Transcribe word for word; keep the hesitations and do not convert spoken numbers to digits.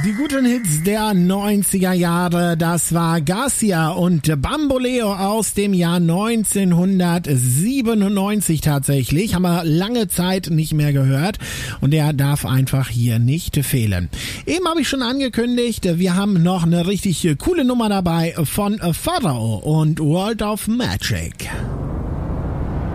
Die guten Hits der neunziger Jahre, das war Garcia und Bamboleo aus dem Jahr neunzehnhundertsiebenundneunzig tatsächlich. Haben wir lange Zeit nicht mehr gehört und der darf einfach hier nicht fehlen. Eben habe ich schon angekündigt, wir haben noch eine richtig coole Nummer dabei von Pharao und World of Magic.